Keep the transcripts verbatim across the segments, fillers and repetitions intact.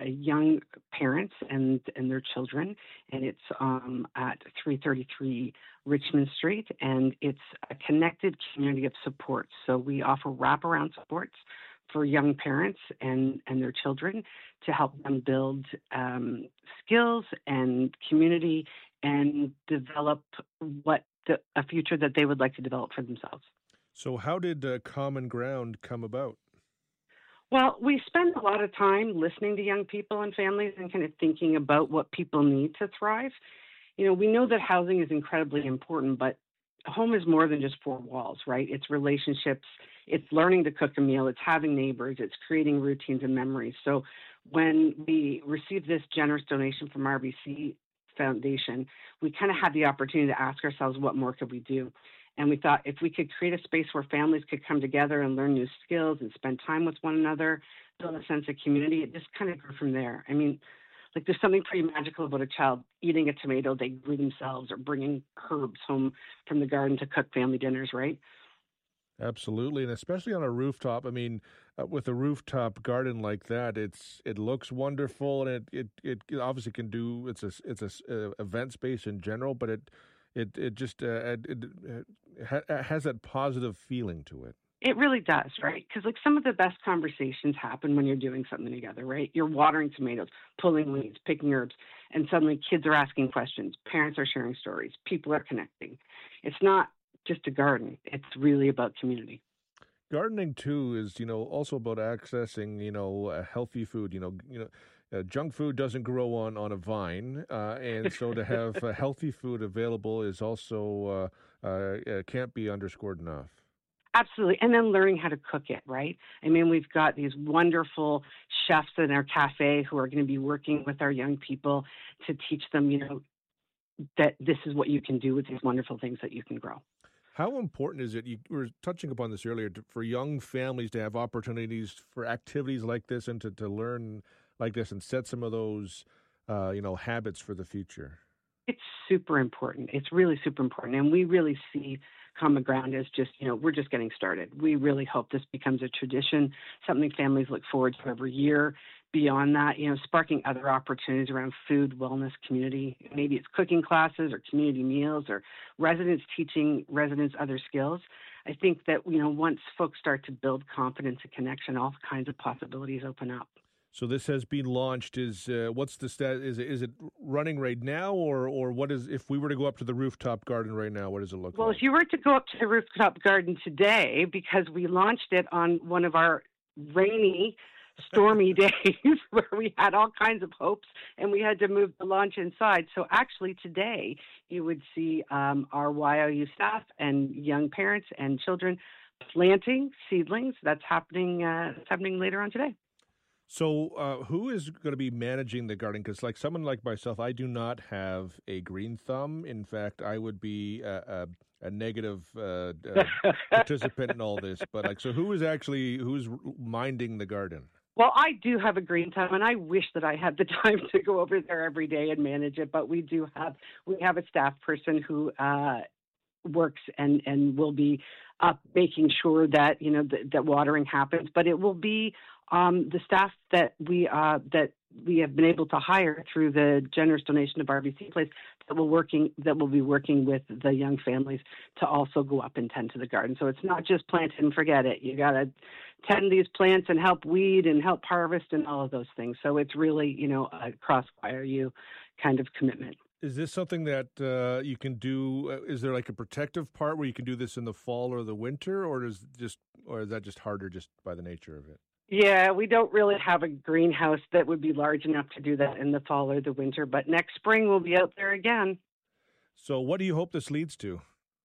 young parents and, and their children, and it's um, at three thirty-three Richmond Street, and it's a connected community of support. So we offer wraparound supports for young parents and, and their children to help them build um, skills and community and develop what the, a future that they would like to develop for themselves. So how did uh, Common Ground come about? Well, we spend a lot of time listening to young people and families and kind of thinking about what people need to thrive. You know, we know that housing is incredibly important, but a home is more than just four walls, right? It's relationships, it's learning to cook a meal, it's having neighbors, it's creating routines and memories. So when we received this generous donation from R B C Foundation, we kind of had the opportunity to ask ourselves, what more could we do? And we thought if we could create a space where families could come together and learn new skills and spend time with one another, build a sense of community, it just kind of grew from there. I mean, like there's something pretty magical about a child eating a tomato they grew themselves or bringing herbs home from the garden to cook family dinners, right? Absolutely, and especially on a rooftop. I mean, uh, with a rooftop garden like that, it's it looks wonderful, and it it, it obviously can do. It's a it's a uh, event space in general, but it it it just uh, it, it, it ha- has that positive feeling to it. It really does, right? Because like some of the best conversations happen when you're doing something together, right? You're watering tomatoes, pulling weeds, picking herbs, and suddenly kids are asking questions. Parents are sharing stories. People are connecting. It's not just a garden. It's really about community. Gardening too is, you know, also about accessing, you know, uh, healthy food. You know, you know, uh, junk food doesn't grow on, on a vine, uh, and so to have uh, healthy food available is also uh, uh, uh, can't be underscored enough. Absolutely. And then learning how to cook it, right? I mean, we've got these wonderful chefs in our cafe who are going to be working with our young people to teach them, you know, that this is what you can do with these wonderful things that you can grow. How important is it, you were touching upon this earlier, to, for young families to have opportunities for activities like this and to, to learn like this and set some of those, uh, you know, habits for the future? It's super important. It's really super important. And we really see Common Ground as just, you know, we're just getting started. We really hope this becomes a tradition, something families look forward to every year. Beyond that, you know, sparking other opportunities around food, wellness, community. Maybe it's cooking classes or community meals or residents teaching residents other skills. I think that, you know, once folks start to build confidence and connection, all kinds of possibilities open up. So this has been launched. Is uh, what's the stat? Is it, is it running right now, or or what is? If we were to go up to the rooftop garden right now, what does it look well, like? Well, if you were to go up to the rooftop garden today, because we launched it on one of our rainy, stormy days where we had all kinds of hopes and we had to move the launch inside. So actually today you would see um, our Y O U staff and young parents and children planting seedlings. That's happening. Uh, that's happening later on today. So uh, who is going to be managing the garden? Because like someone like myself, I do not have a green thumb. In fact, I would be a, a, a negative uh, uh, participant in all this. But like, so who is actually, who's minding the garden? Well, I do have a green thumb, and I wish that I had the time to go over there every day and manage it. But we do have, we have a staff person who uh, works and, and will be up making sure that, you know, th- that watering happens. But it will be um, the staff that we uh, that we have been able to hire through the generous donation of R B C Place that will working that will be working with the young families to also go up and tend to the garden. So it's not just plant it and forget it. You got to tend these plants and help weed and help harvest and all of those things. So it's really, you know, a cross Y R U kind of commitment. Is this something that uh, you can do? Uh, is there like a protective part where you can do this in the fall or the winter, or is just, or is that just harder just by the nature of it? Yeah, we don't really have a greenhouse that would be large enough to do that in the fall or the winter, but next spring we'll be out there again. So what do you hope this leads to?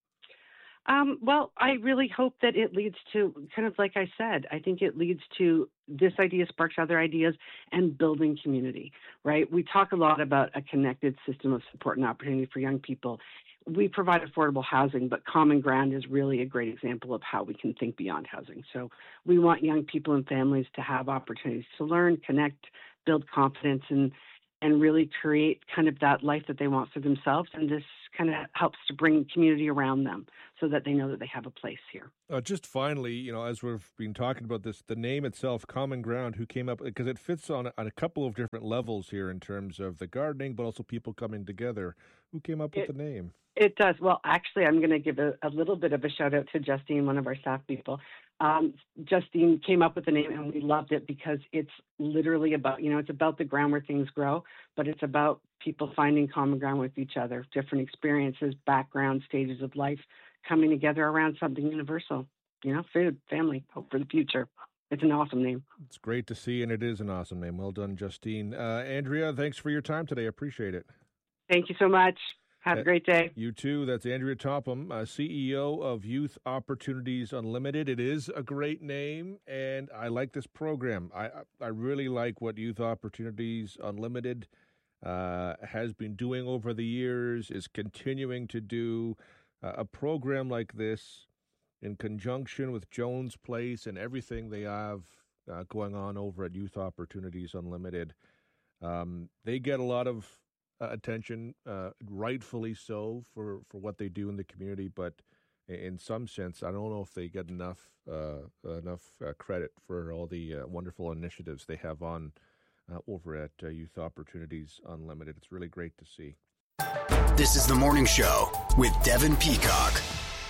Um, well, I really hope that it leads to, kind of like I said, I think it leads to this idea sparks other ideas and building community, right? We talk a lot about a connected system of support and opportunity for young people. We provide affordable housing, but Common Ground is really a great example of how we can think beyond housing. So we want young people and families to have opportunities to learn, connect, build confidence, and and really create kind of that life that they want for themselves. And this kind of helps to bring community around them so that they know that they have a place here. Uh, just finally, you know, as we've been talking about this, the name itself, Common Ground, who came up, because it fits on, on a couple of different levels here in terms of the gardening, but also people coming together. Who came up with it, the name? It does. Well, actually, I'm going to give a, a little bit of a shout out to Justine, one of our staff people. Um, Justine came up with the name, and we loved it because it's literally about, you know, it's about the ground where things grow, but it's about people finding common ground with each other, different experiences, backgrounds, stages of life, coming together around something universal, you know, food, family, hope for the future. It's an awesome name. It's great to see, and it is an awesome name. Well done, Justine. Uh, Andrea, thanks for your time today. I appreciate it. Thank you so much. Have a great day. You too. That's Andrea Topham, uh, C E O of Youth Opportunities Unlimited. It is a great name, and I like this program. I I really like what Youth Opportunities Unlimited uh, has been doing over the years, is continuing to do. Uh, a program like this, in conjunction with Jones Place and everything they have uh, going on over at Youth Opportunities Unlimited, um, they get a lot of uh, attention, uh, rightfully so, for, for what they do in the community. But in some sense, I don't know if they get enough uh, enough uh, credit for all the uh, wonderful initiatives they have on uh, over at uh, Youth Opportunities Unlimited. It's really great to see. This is The Morning Show with Devin Peacock.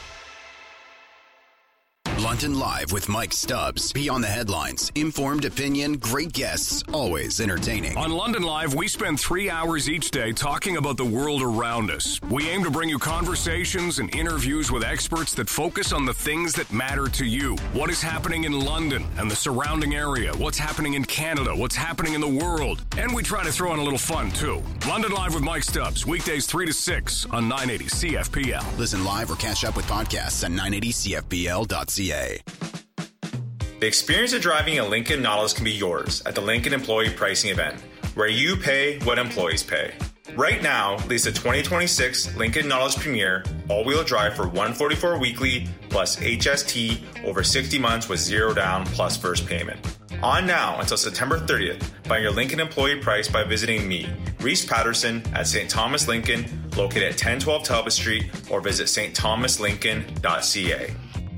London Live with Mike Stubbs. Beyond the headlines, informed opinion, great guests, always entertaining. On London Live, we spend three hours each day talking about the world around us. We aim to bring you conversations and interviews with experts that focus on the things that matter to you. What is happening in London and the surrounding area? What's happening in Canada? What's happening in the world? And we try to throw in a little fun, too. London Live with Mike Stubbs, weekdays three to six on nine eighty C F P L. Listen live or catch up with podcasts at nine eighty C F P L dot C A. The experience of driving a Lincoln Nautilus can be yours at the Lincoln Employee Pricing Event, where you pay what employees pay. Right now, lease a twenty twenty-six Lincoln Nautilus Premier all-wheel drive for one hundred forty-four dollars weekly plus H S T over sixty months with zero down plus first payment. On now until September thirtieth, find your Lincoln employee price by visiting me, Reese Patterson, at Saint Thomas Lincoln, located at ten twelve Talbot Street, or visit s t thomas lincoln dot c a.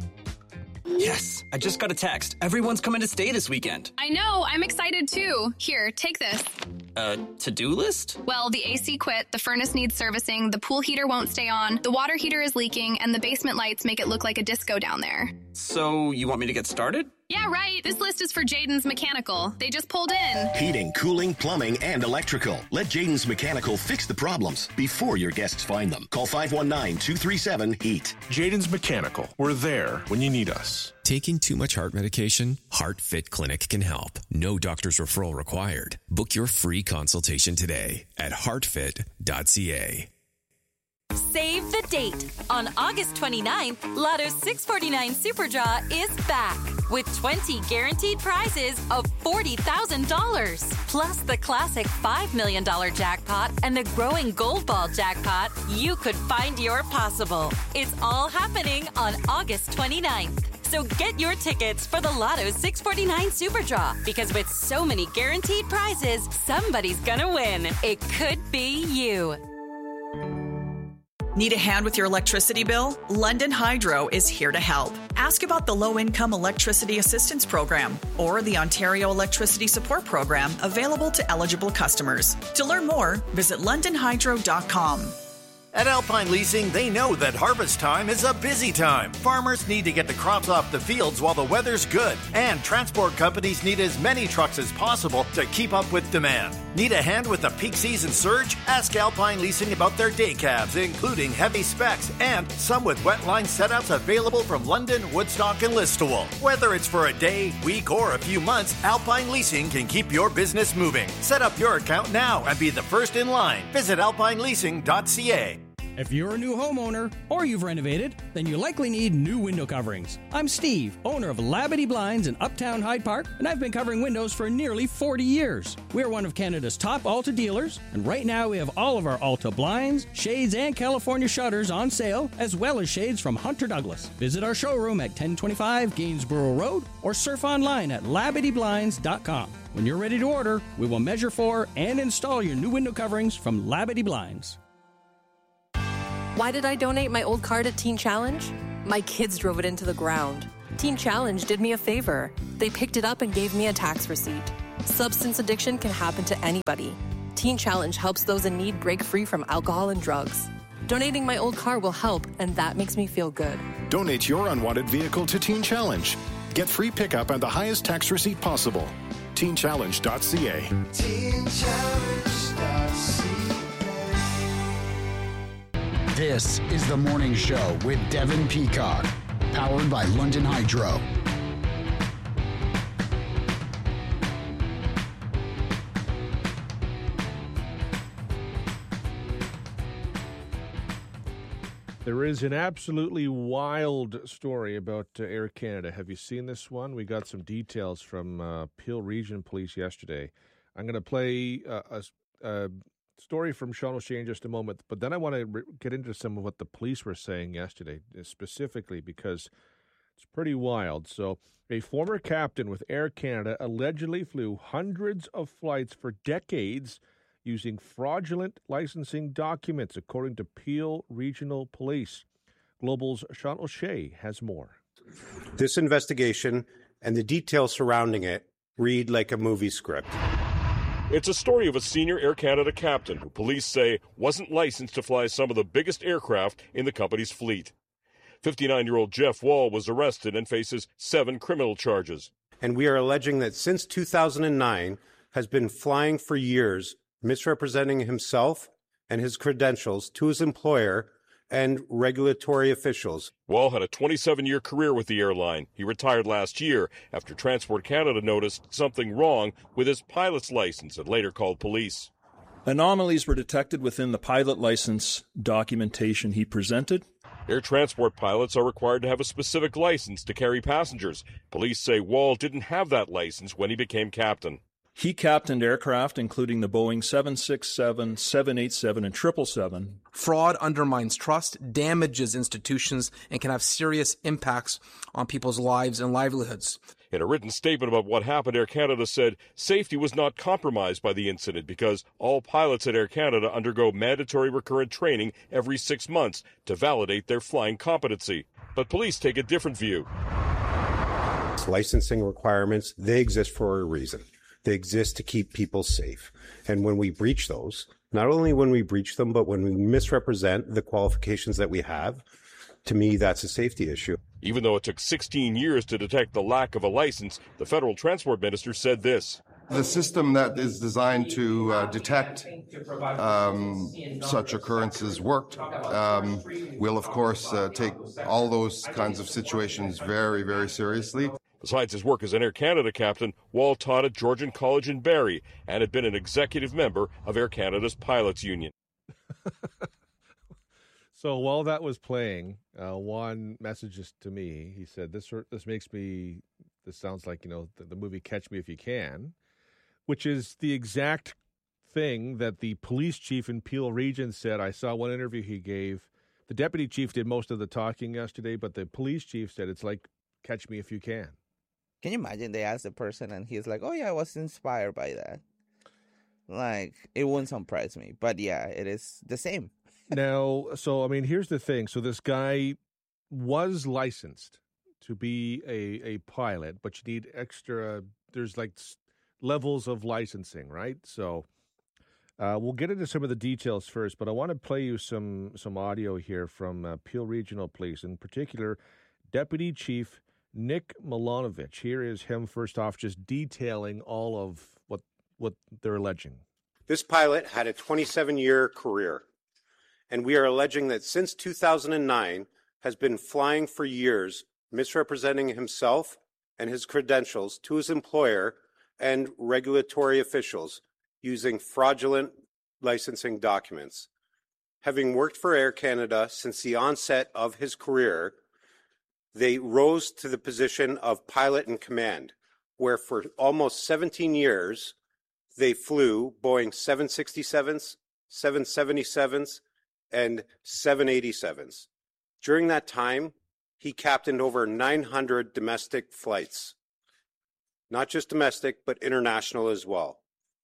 Yes, I just got a text. Everyone's coming to stay this weekend. I know, I'm excited too. Here, take this. A to-do list? Well, the A C quit, the furnace needs servicing, the pool heater won't stay on, the water heater is leaking, and the basement lights make it look like a disco down there. So, you want me to get started? Yeah, right. This list is for Jaden's Mechanical. They just pulled in. Heating, cooling, plumbing, and electrical. Let Jaden's Mechanical fix the problems before your guests find them. Call five one nine, two three seven, HEAT. Jaden's Mechanical. We're there when you need us. Taking too much heart medication? HeartFit Clinic can help. No doctor's referral required. Book your free consultation today at heart fit dot c a. Save the date. On August twenty-ninth, Lotto's six forty-nine Super Draw is back with twenty guaranteed prizes of forty thousand dollars. Plus the classic five million dollars jackpot and the growing Gold Ball jackpot. You could find your possible. It's all happening on August twenty-ninth. So get your tickets for the Lotto's six forty-nine Super Draw, because with so many guaranteed prizes, somebody's gonna win. It could be you. Need a hand with your electricity bill? London Hydro is here to help. Ask about the Low-Income Electricity Assistance Program or the Ontario Electricity Support Program available to eligible customers. To learn more, visit london hydro dot com. At Alpine Leasing, they know that harvest time is a busy time. Farmers need to get the crops off the fields while the weather's good, and transport companies need as many trucks as possible to keep up with demand. Need a hand with the peak season surge? Ask Alpine Leasing about their day cabs, including heavy specs, and some with wetline setups available from London, Woodstock, and Listowel. Whether it's for a day, week, or a few months, Alpine Leasing can keep your business moving. Set up your account now and be the first in line. Visit alpine leasing dot c a. If you're a new homeowner or you've renovated, then you likely need new window coverings. I'm Steve, owner of Labadee Blinds in Uptown Hyde Park, and I've been covering windows for nearly forty years. We're one of Canada's top Alta dealers, and right now we have all of our Alta blinds, shades, and California shutters on sale, as well as shades from Hunter Douglas. Visit our showroom at ten twenty-five Gainsborough Road or surf online at labadee blinds dot com. When you're ready to order, we will measure for and install your new window coverings from Labadee Blinds. Why did I donate my old car to Teen Challenge? My kids drove it into the ground. Teen Challenge did me a favor. They picked it up and gave me a tax receipt. Substance addiction can happen to anybody. Teen Challenge helps those in need break free from alcohol and drugs. Donating my old car will help, and that makes me feel good. Donate your unwanted vehicle to Teen Challenge. Get free pickup and the highest tax receipt possible. teen challenge dot c a. teen challenge dot c a. This is The Morning Show with Devin Peacock, powered by London Hydro. There is an absolutely wild story about uh, Air Canada. Have you seen this one? We got some details from uh, Peel Region Police yesterday. I'm going to play uh, a, a story from Sean O'Shea in just a moment, but then I want to re- get into some of what the police were saying yesterday, specifically because it's pretty wild. So, a former captain with Air Canada allegedly flew hundreds of flights for decades using fraudulent licensing documents, according to Peel Regional Police. Global's Sean O'Shea has more. This investigation and the details surrounding it read like a movie script. It's a story of a senior Air Canada captain who police say wasn't licensed to fly some of the biggest aircraft in the company's fleet. fifty-nine-year-old Jeff Wall was arrested and faces seven criminal charges. And we are alleging that since two thousand nine has been flying for years, misrepresenting himself and his credentials to his employer and regulatory officials. Wall had a twenty-seven-year career with the airline. He retired last year after Transport Canada noticed something wrong with his pilot's license and later called police. Anomalies were detected within the pilot license documentation he presented. Air transport pilots are required to have a specific license to carry passengers. Police say Wall didn't have that license when he became captain. He captained aircraft, including the Boeing seven sixty-seven, seven eighty-seven, and triple seven. Fraud undermines trust, damages institutions, and can have serious impacts on people's lives and livelihoods. In a written statement about what happened, Air Canada said safety was not compromised by the incident because all pilots at Air Canada undergo mandatory recurrent training every six months to validate their flying competency. But police take a different view. Licensing requirements, they exist for a reason. They exist to keep people safe. And when we breach those, not only when we breach them, but when we misrepresent the qualifications that we have, to me, that's a safety issue. Even though it took sixteen years to detect the lack of a license, the federal transport minister said this. The system that is designed to uh, detect um, such occurrences worked. Um, we'll, of course, uh, take all those kinds of situations very, very seriously. Besides his work as an Air Canada captain, Wall taught at Georgian College in Barrie and had been an executive member of Air Canada's pilots union. So while that was playing, uh, Juan messages to me. He said, this this makes me, this sounds like, you know, the, the movie Catch Me If You Can, which is the exact thing that the police chief in Peel Region said. I saw one interview he gave. The deputy chief did most of the talking yesterday, but the police chief said it's like Catch Me If You Can. Can you imagine they asked the person and he's like, oh, yeah, I was inspired by that. Like, it wouldn't surprise me. But, yeah, it is the same. Now, so, I mean, here's the thing. So this guy was licensed to be a, a pilot, but you need extra, there's like levels of licensing, right? So uh, we'll get into some of the details first, but I want to play you some, some audio here from uh, Peel Regional Police, in particular, Deputy Chief Nick Milanovich. Here is him first off just detailing all of what what they're alleging. This pilot had a twenty-seven-year career, and we are alleging that since two thousand nine has been flying for years, misrepresenting himself and his credentials to his employer and regulatory officials using fraudulent licensing documents. Having worked for Air Canada since the onset of his career, they rose to the position of pilot in command, where for almost seventeen years, they flew Boeing seven sixty-sevens, seven seventy-sevens, and seven eighty-sevens. During that time, he captained over nine hundred domestic flights. not just domestic, but international as well.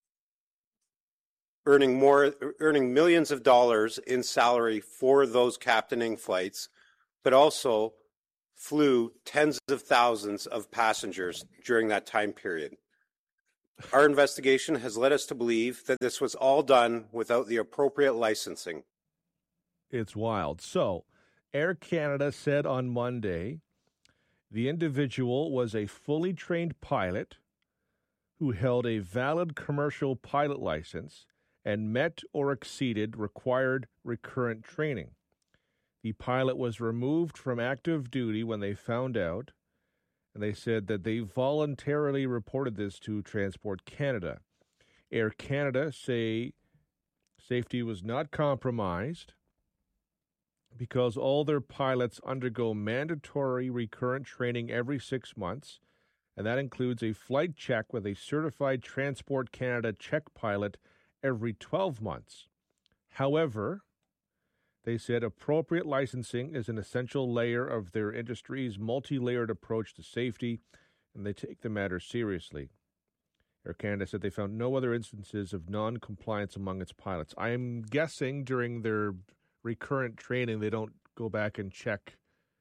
Earning more, earning millions of dollars in salary for those captaining flights, but also flew tens of thousands of passengers during that time period. Our investigation has led us to believe that this was all done without the appropriate licensing. It's wild. So, Air Canada said on Monday the individual was a fully trained pilot who held a valid commercial pilot license and met or exceeded required recurrent training. The pilot was removed from active duty when they found out, and they said that they voluntarily reported this to Transport Canada. Air Canada say safety was not compromised because all their pilots undergo mandatory recurrent training every six months, and that includes a flight check with a certified Transport Canada check pilot every twelve months. However, they said appropriate licensing is an essential layer of their industry's multi-layered approach to safety, and they take the matter seriously. Air Canada said they found no other instances of non-compliance among its pilots. I am guessing during their recurrent training they don't go back and check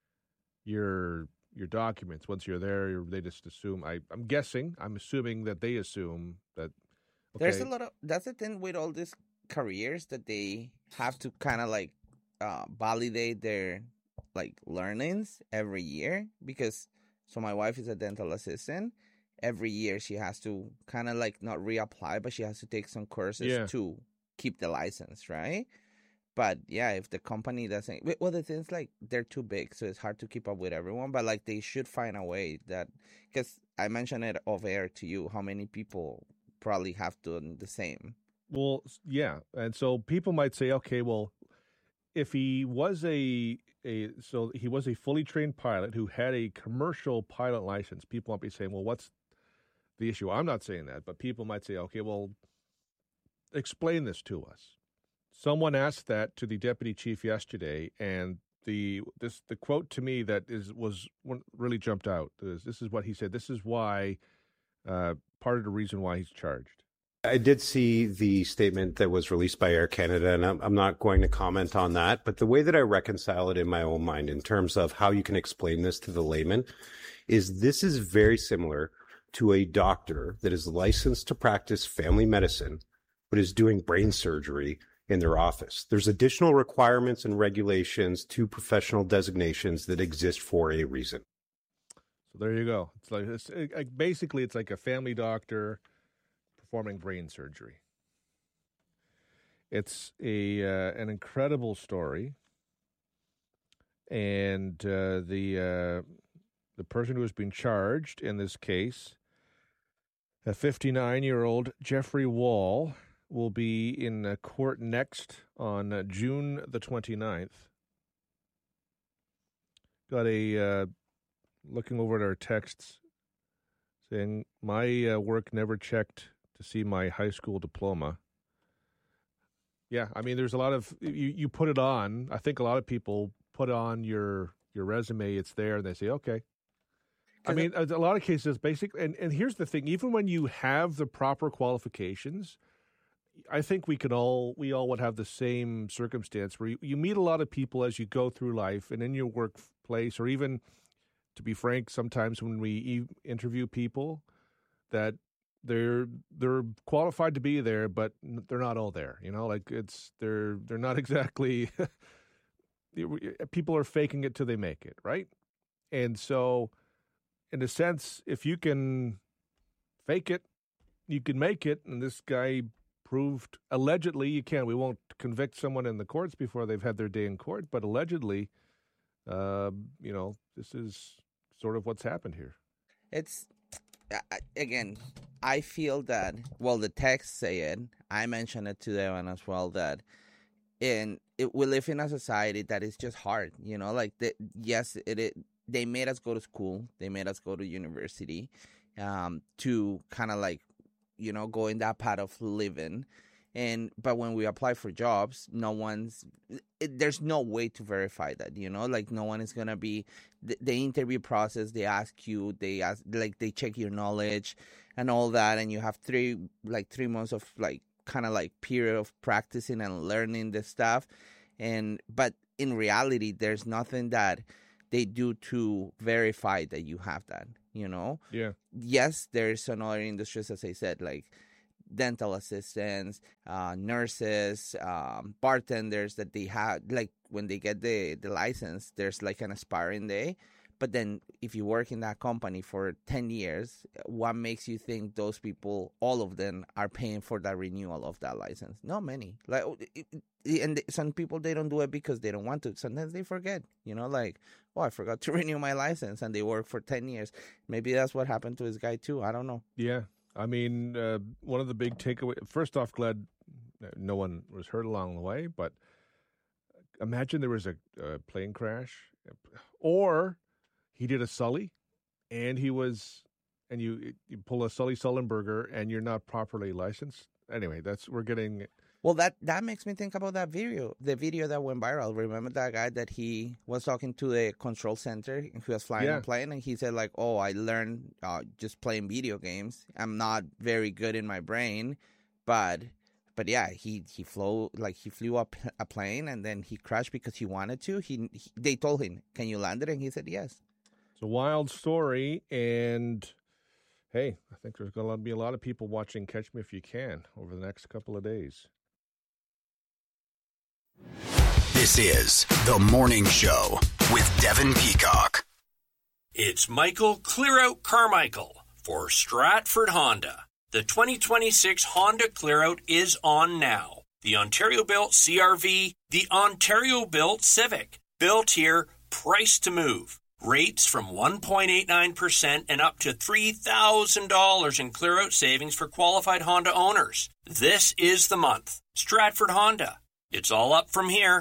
your your documents. Once you're there, they just assume. I, I'm guessing, I'm assuming that they assume that, okay. There's a lot of, that's the thing with all these careers that they have to kind of like uh, validate their like learnings every year, because so my wife is a dental assistant. Every year she has to kind of like not reapply, but she has to take some courses Yeah. to keep the license, right? But yeah, if the company doesn't, well, the thing's like they're too big, so it's hard to keep up with everyone. But like they should find a way that, because I mentioned it off air to you, how many people probably have done the same. Well, yeah, and so people might say, okay, well, if he was a a so he was a fully trained pilot who had a commercial pilot license, people might be saying, well, what's the issue? I'm not saying that, but people might say, okay, well, explain this to us. Someone asked that to the deputy chief yesterday, and the this the quote to me that is was really jumped out. Is, this is what he said. This is why uh, part of the reason why he's charged. I did see the statement that was released by Air Canada, and I'm, I'm not going to comment on that. But the way that I reconcile it in my own mind in terms of how you can explain this to the layman is this is very similar to a doctor that is licensed to practice family medicine, but is doing brain surgery in their office. There's additional requirements and regulations to professional designations that exist for a reason. So there you go. It's like it's, it, basically it's like a family doctor performing brain surgery. It's a uh, an incredible story, and uh, the uh, the person who has been charged in this case, a fifty-nine-year-old Jeffrey Wall, will be in uh, court next on uh, June the twenty-ninth. Got a, uh, looking over at our texts, saying, my uh, work never checked to see my high school diploma. Yeah, I mean, there's a lot of, you, you put it on. I think a lot of people put on your, your resume, it's there, and they say, okay. I mean, a lot of cases, basically, and, and here's the thing, even when you have the proper qualifications, I think we could all, we all would have the same circumstance where you, you meet a lot of people as you go through life and in your workplace, or even, to be frank, sometimes when we e- interview people, that they're they're qualified to be there, but they're not all there. You know, like it's they're they're not exactly. People are faking it till they make it, right? And so, in a sense, if you can fake it, you can make it. And this guy proved, allegedly, you can. We won't convict someone in the courts before they've had their day in court, but allegedly, uh, you know, this is sort of what's happened here. It's, again, I feel that, well, the texts say it. I mentioned it to them as well, that in it, we live in a society that is just hard, you know, like, the, yes, it, it they made us go to school. They made us go to university um, to kind of like, you know, go in that path of living. And but when we apply for jobs, no one's it, there's no way to verify that, you know, like no one is gonna be the, the interview process. They ask you, they ask like they check your knowledge and all that, and you have three like three months of like kind of like period of practicing and learning the stuff. And but in reality, there's nothing that they do to verify that you have that, you know. Yeah. Yes, there's some other industries, as I said, like dental assistants, uh, nurses, um, bartenders that they have, like when they get the, the license, there's like an expiring day. But then if you work in that company for ten years, what makes you think those people, all of them, are paying for that renewal of that license? Not many. Like, and some people, they don't do it because they don't want to. Sometimes they forget, you know, like, oh, I forgot to renew my license, and they work for ten years. Maybe that's what happened to this guy too. I don't know. Yeah. I mean, uh, one of the big takeaways, first off, glad no one was hurt along the way, but imagine there was a, a plane crash, or he did a Sully, and he was, and you you pull a Sully Sullenberger, and you're not properly licensed. Anyway, that's, we're getting... Well, that, that makes me think about that video, the video that went viral. Remember that guy that he was talking to the control center, and he was flying Yeah. a plane, and he said, like, oh, I learned uh, just playing video games. I'm not very good in my brain, but... But yeah, he he flew like he flew up a plane, and then he crashed because he wanted to. He, he they told him, "Can you land it?" And he said yes. It's a wild story, and hey, I think there's going to be a lot of people watching Catch Me If You Can over the next couple of days. This is The Morning Show with Devin Peacock. It's Michael Clearout Carmichael for Stratford Honda. The twenty twenty-six Honda Clearout is on now. The Ontario-built C R V, the Ontario-built Civic. Built here, priced to move. Rates from one point eight nine percent and up to three thousand dollars in clear-out savings for qualified Honda owners. This is the month. Stratford Honda. It's all up from here.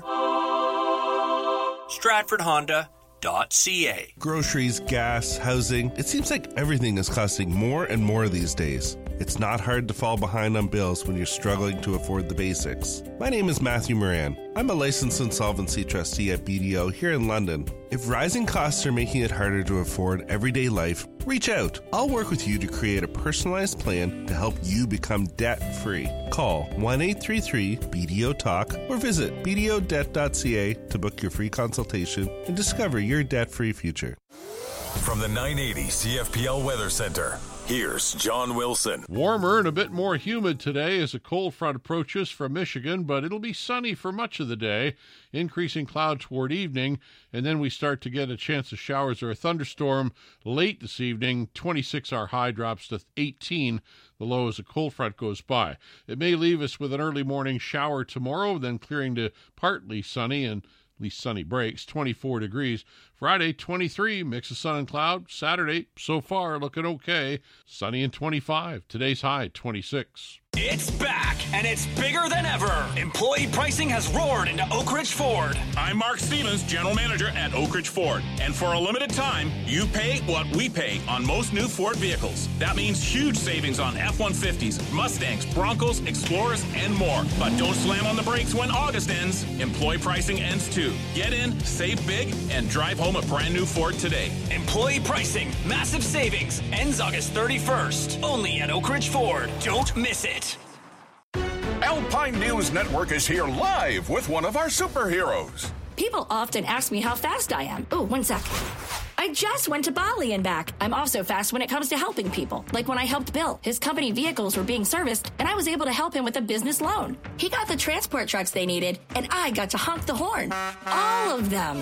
Stratford Honda. .ca. Groceries, gas, housing. It seems like everything is costing more and more these days. It's not hard to fall behind on bills when you're struggling to afford the basics. My name is Matthew Moran. I'm a licensed insolvency trustee at B D O here in London. If rising costs are making it harder to afford everyday life, reach out. I'll work with you to create a personalized plan to help you become debt-free. Call one eight three three B D O talk or visit b d o debt dot c a to book your free consultation and discover your debt-free future. From the nine eighty C F P L Weather Center, here's John Wilson. Warmer and a bit more humid today as a cold front approaches from Michigan, but it'll be sunny for much of the day, increasing cloud toward evening, and then we start to get a chance of showers or a thunderstorm late this evening. twenty-six hour high drops to eighteen, the low as a cold front goes by. It may leave us with an early morning shower tomorrow, then clearing to partly sunny and at least sunny breaks, twenty-four degrees. Friday, twenty-three, mix of sun and cloud. Saturday, so far, looking okay. Sunny and twenty-five. Today's high, twenty-six. It's back, and it's bigger than ever. Employee pricing has roared into Oak Ridge Ford. I'm Mark Stevens, General Manager at Oak Ridge Ford. And for a limited time, you pay what we pay on most new Ford vehicles. That means huge savings on F one fifties, Mustangs, Broncos, Explorers, and more. But don't slam on the brakes when August ends. Employee pricing ends too. Get in, save big, and drive home a brand new Ford today. Employee pricing, massive savings, ends August thirty-first. Only at Oak Ridge Ford. Don't miss it. Alpine News Network is here live with one of our superheroes. People often ask me how fast I am. Oh, one sec. I just went to Bali and back. I'm also fast when it comes to helping people. Like when I helped Bill. His company vehicles were being serviced, and I was able to help him with a business loan. He got the transport trucks they needed, and I got to honk the horn. All of them.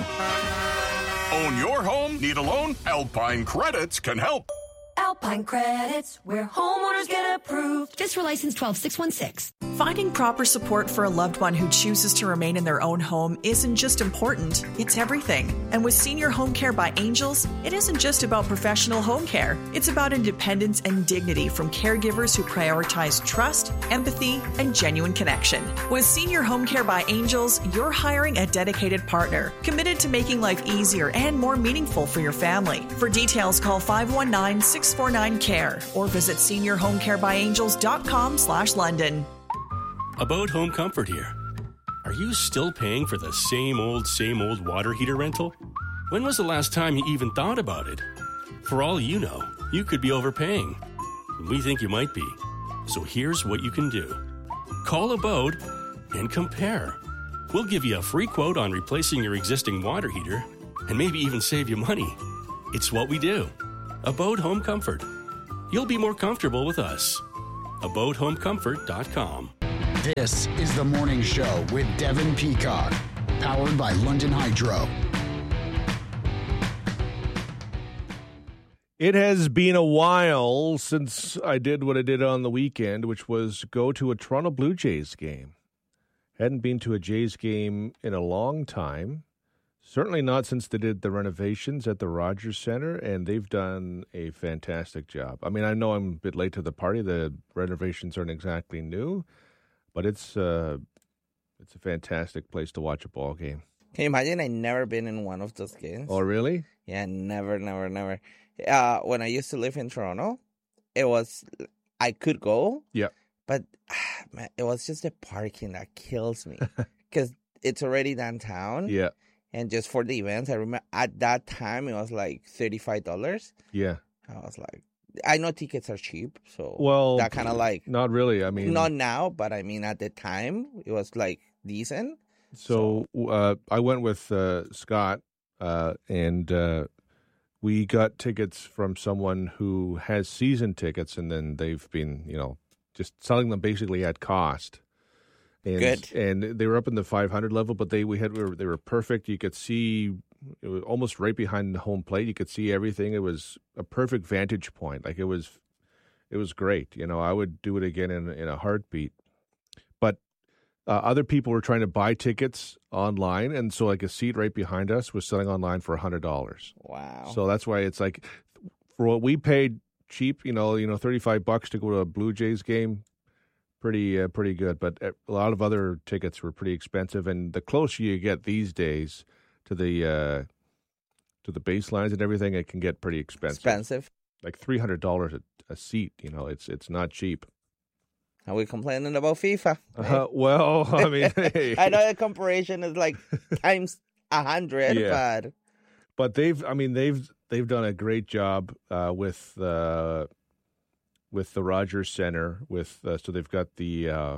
Own your home? Need a loan? Alpine Credits can help. Alpine Credits, where homeowners get approved. Just for license twelve six one six. Finding proper support for a loved one who chooses to remain in their own home isn't just important, it's everything. And with Senior Home Care by Angels, it isn't just about professional home care. It's about independence and dignity from caregivers who prioritize trust, empathy, and genuine connection. With Senior Home Care by Angels, you're hiring a dedicated partner, committed to making life easier and more meaningful for your family. For details, call five one nine, six four nine, C A R E or visit senior home care by angels dot com slash London. About Home Comfort here. Are you still paying for the same old, same old water heater rental? When was the last time you even thought about it? For all you know, you could be overpaying. We think you might be. So here's what you can do. Call Abode and compare. We'll give you a free quote on replacing your existing water heater and maybe even save you money. It's what we do. Abode Home Comfort. You'll be more comfortable with us. abode home comfort dot com. This is the morning show with Devin Peacock, powered by London Hydro. It has been a while since I did what I did on the weekend, which was go to a Toronto Blue Jays game. Hadn't been to a Jays game in a long time. Certainly not since they did the renovations at the Rogers Centre, and they've done a fantastic job. I mean, I know I'm a bit late to the party. The renovations aren't exactly new, but it's uh, it's a fantastic place to watch a ball game. Can you imagine? I never been in one of those games. Oh, really? Yeah, never, never, never. Uh, when I used to live in Toronto, it was, I could go. Yeah. But man, it was just the parking that kills me because it's already downtown. Yeah. And just for the events, I remember at that time it was like thirty-five dollars. Yeah. I was like, I know tickets are cheap, so well, that kind of like not really. I mean, not now, but I mean at the time it was like decent. So, so. Uh, I went with uh, Scott, uh, and uh, we got tickets from someone who has season tickets, and then they've been, you know, just selling them basically at cost. And, Good. And they were up in the five hundred level, but they we had we were, they were perfect. You could see it was almost right behind the home plate. You could see everything. It was a perfect vantage point. Like it was, it was great. You know, I would do it again in in a heartbeat. But uh, other people were trying to buy tickets online, and so like a seat right behind us was selling online for a hundred dollars. Wow! So that's why it's like for what we paid cheap. You know, you know, thirty five bucks to go to a Blue Jays game. Pretty, uh, pretty good, but a lot of other tickets were pretty expensive. And the closer you get these days to the uh, to the baselines and everything, it can get pretty expensive. Expensive, like three hundred dollars a seat. You know, it's it's not cheap. Are we complaining about FIFA? Uh, well, I mean, hey. I know the comparison is like times a hundred, yeah. but but they've, I mean, they've they've done a great job uh, with. Uh, with the Rogers Centre, with uh, so they've got the uh,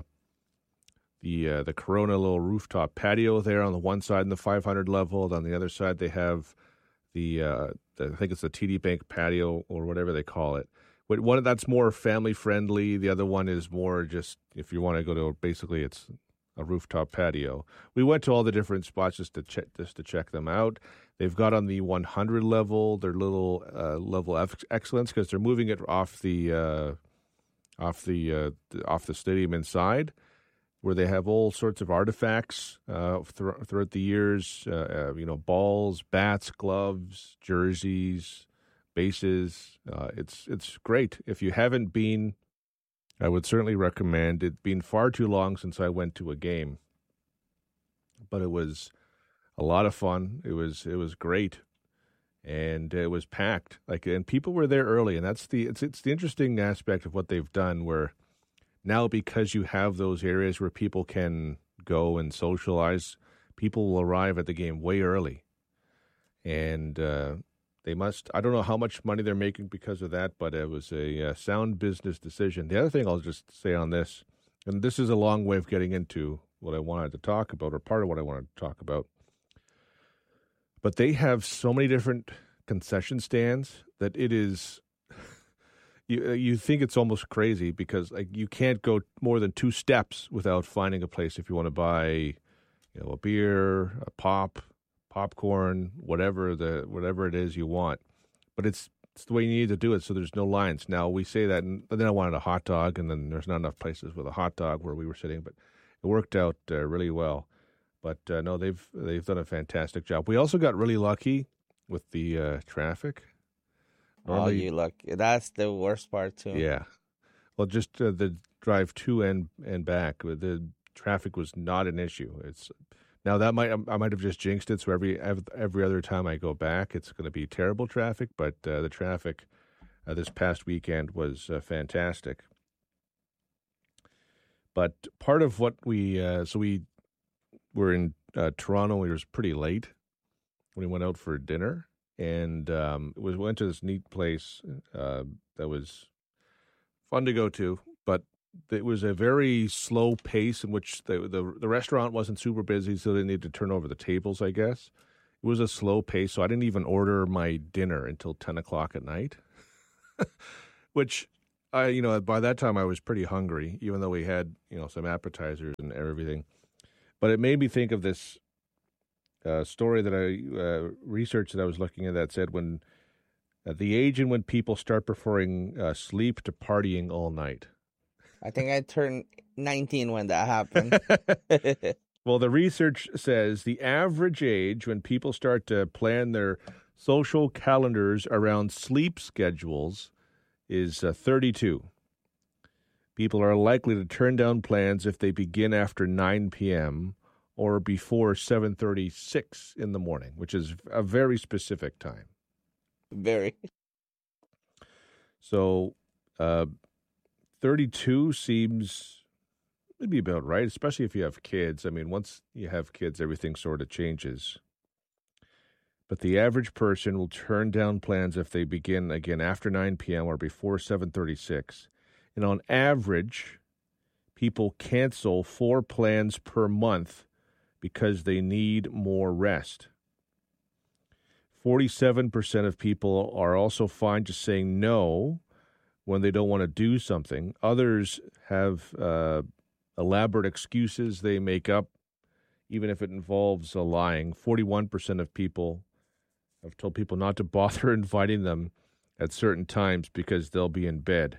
the uh, the Corona little rooftop patio there on the one side in the five hundred level. And on the other side, they have the, uh, the I think it's the T D Bank patio or whatever they call it. But one that's more family friendly. The other one is more just if you want to go to basically it's a rooftop patio. We went to all the different spots just to check just to check them out. They've got on the one hundred level their little uh, level of excellence because they're moving it off the uh, off the, uh, the off the stadium inside, where they have all sorts of artifacts uh, th- throughout the years. Uh, uh, you know, balls, bats, gloves, jerseys, bases. Uh, it's it's great. If you haven't been, I would certainly recommend. It's been far too long since I went to a game, but it was a lot of fun. It was it was great, and it was packed. Like, and people were there early, and that's the it's it's the interesting aspect of what they've done. Where now, because you have those areas where people can go and socialize, people will arrive at the game way early, and uh, they must. I don't know how much money they're making because of that, but it was a uh, sound business decision. The other thing I'll just say on this, and this is a long way of getting into what I wanted to talk about, or part of what I wanted to talk about. But they have so many different concession stands that it is, you you think it's almost crazy because like you can't go more than two steps without finding a place if you want to buy, you know, a beer, a pop, popcorn, whatever the whatever it is you want. But it's it's the way you need to do it, so there's no lines. Now we say that, and then I wanted a hot dog, and then there's not enough places with a hot dog where we were sitting, but it worked out uh, really well. But uh, no, they've they've done a fantastic job. We also got really lucky with the uh, traffic. Normally, oh, you lucky. That's the worst part too. Yeah. Well, just uh, the drive to and and back, the traffic was not an issue. It's now that might I might have just jinxed it. So every every other time I go back, it's going to be terrible traffic. But uh, the traffic uh, this past weekend was uh, fantastic. But part of what we, uh, so we were in uh, Toronto, it was pretty late when we went out for dinner. And um, it was, we went to this neat place uh, that was fun to go to, but it was a very slow pace in which the, the the restaurant wasn't super busy, so they needed to turn over the tables, I guess. It was a slow pace, so I didn't even order my dinner until ten o'clock at night, which, I you know, by that time I was pretty hungry, even though we had, you know, some appetizers and everything. But it made me think of this uh, story that I uh, researched that I was looking at that said when at the age in when people start preferring uh, sleep to partying all night. I think I turned nineteen when that happened. Well, the research says the average age when people start to plan their social calendars around sleep schedules is uh, thirty-two. People are likely to turn down plans if they begin after nine p.m. or before seven thirty-six in the morning, which is a very specific time. Very. So, uh, thirty-two seems maybe about right, especially if you have kids. I mean, once you have kids, everything sort of changes. But the average person will turn down plans if they begin, again, after nine p.m. or before seven thirty-six. And on average, people cancel four plans per month because they need more rest. forty-seven percent of people are also fine just saying no when they don't want to do something. Others have uh, elaborate excuses they make up, even if it involves uh, lying. forty-one percent of people have told people not to bother inviting them at certain times because they'll be in bed.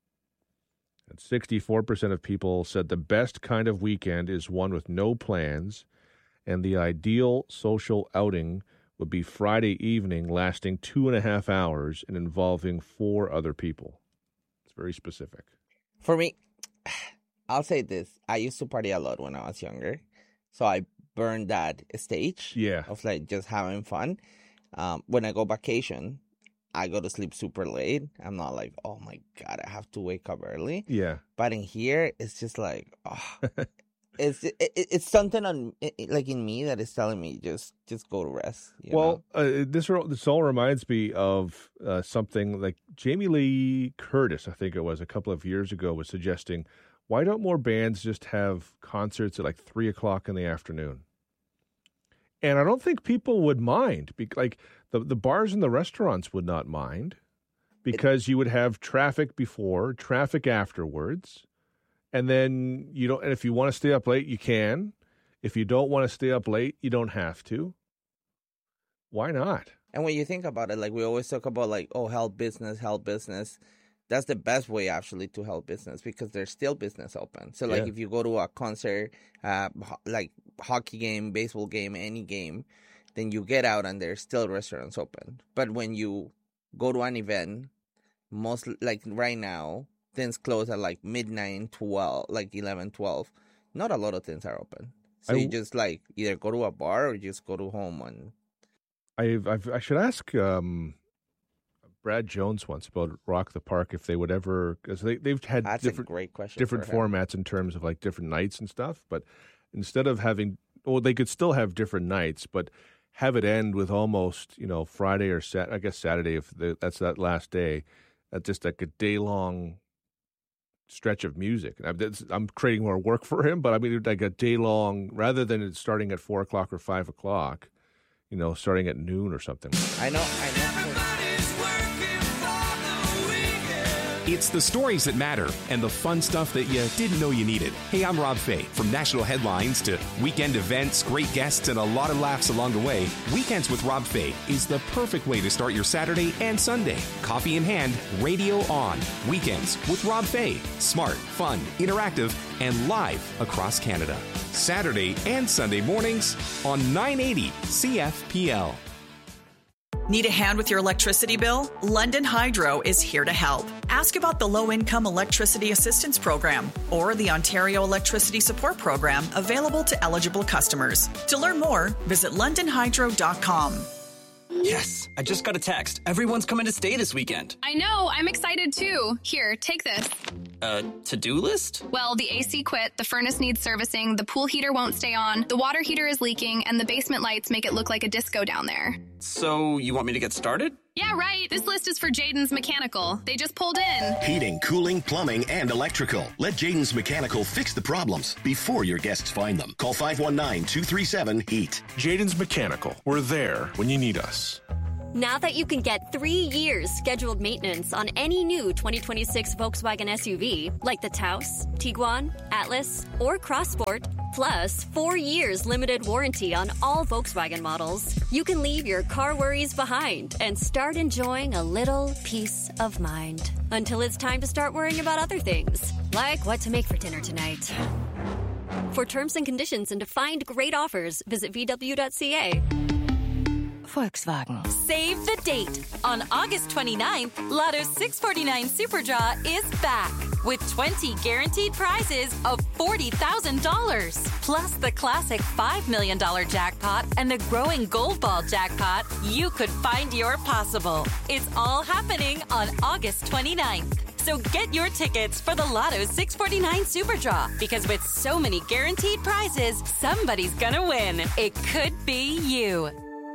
And sixty-four percent of people said the best kind of weekend is one with no plans, and the ideal social outing would be Friday evening lasting two and a half hours and involving four other people. It's very specific. For me, I'll say this. I used to party a lot when I was younger, so I burned that stage yeah. of like just having fun. Um, when I go vacation, I go to sleep super late. I'm not like, oh my God, I have to wake up early. Yeah. But in here, it's just like, oh, it's it, it's something on like in me that is telling me just just go to rest. You well, uh, this this all reminds me of uh, something like Jamie Lee Curtis, I think it was a couple of years ago, was suggesting, why don't more bands just have concerts at like three o'clock in the afternoon? And I don't think people would mind. Like the, the bars and the restaurants would not mind because you would have traffic before, traffic afterwards. And then you don't, and if you want to stay up late, you can. If you don't want to stay up late, you don't have to. Why not? And when you think about it, like we always talk about like, oh, help business, help business. That's the best way actually to help business because there's still business open. So like Yeah. if you go to a concert, uh, ho- like hockey game, baseball game, any game, then you get out and there's still restaurants open. But when you go to an event, most like right now, things close at like midnight, twelve, like eleven, twelve. Not a lot of things are open. So I- you just like either go to a bar or just go to home and I've, I've, I should ask um, Brad Jones once about Rock the Park if they would ever, because they, they've had That's a different, great question different for him. formats in terms of like different nights and stuff. But instead of having, well, they could still have different nights, but have it end with almost, you know, Friday or Sat, I guess Saturday, if the, that's that last day, uh, just like a day long stretch of music. And I'm, that's, I'm creating more work for him, but I mean, like a day long, rather than it starting at four o'clock or five o'clock, you know, starting at noon or something. I know, I know. It's the stories that matter and the fun stuff that you didn't know you needed. Hey, I'm Rob Fay. From national headlines to weekend events, great guests, and a lot of laughs along the way, Weekends with Rob Fay is the perfect way to start your Saturday and Sunday. Coffee in hand, radio on. Weekends with Rob Fay. Smart, fun, interactive, and live across Canada. Saturday and Sunday mornings on nine eighty C F P L. Need a hand with your electricity bill? London Hydro is here to help. Ask about the Low-Income Electricity Assistance Program or the Ontario Electricity Support Program available to eligible customers. To learn more, visit london hydro dot com. Yes, I just got a text. Everyone's coming to stay this weekend. I know, I'm excited too. Here, take this. a to-do list? Well, the A C quit, the furnace needs servicing, the pool heater won't stay on, the water heater is leaking, and the basement lights make it look like a disco down there. So, you want me to get started? Yeah, right. This list is for Jaden's Mechanical. They just pulled in. Heating, cooling, plumbing, and electrical. Let Jaden's Mechanical fix the problems before your guests find them. Call five one nine, two three seven, HEAT. Jaden's Mechanical. We're there when you need us. Now that you can get three years scheduled maintenance on any new twenty twenty-six Volkswagen S U V, like the Taos, Tiguan, Atlas, or Crossport, plus four years limited warranty on all Volkswagen models, you can leave your car worries behind and start enjoying a little peace of mind. Until it's time to start worrying about other things, like what to make for dinner tonight. For terms and conditions and to find great offers, visit V W dot C A. Volkswagen. Save the date. On August twenty-ninth, Lotto's six forty-nine Super Draw is back with twenty guaranteed prizes of forty thousand dollars. Plus the classic five million dollars jackpot and the growing Gold Ball jackpot. You could find your possible. It's all happening on August twenty-ninth. So get your tickets for the Lotto's six forty-nine Super Draw, because with so many guaranteed prizes, somebody's gonna win. It could be you.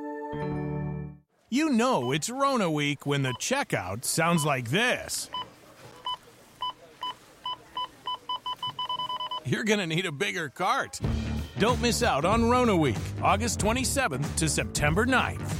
You know it's Rona week when the checkout sounds like this. You're gonna need a bigger cart. Don't miss out on Rona week, August twenty-seventh to September ninth.